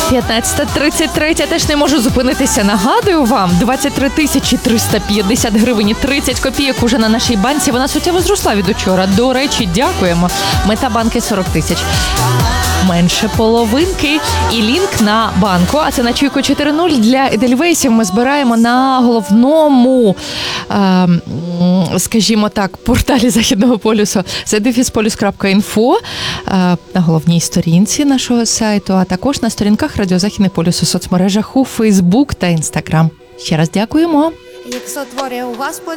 15:33. Теж не можу зупинитися. Нагадую вам, 23 350 гривень і 30 копійок уже на нашій банці. Вона суттєво зросла від учора. До речі, дякуємо. Мета банки 40 тисяч. Менше половинки. І лінк на банку, а це на Чуйку 4.0 для Едельвейсів. Ми збираємо на головному, скажімо так, порталі Західного полюсу @polus.info, на головній сторінці нашого сайту, а також на сторінках Радіо Західний полюс у соцмережах у Фейсбук та Інстаграм. Ще раз дякуємо. Як сотворив Господь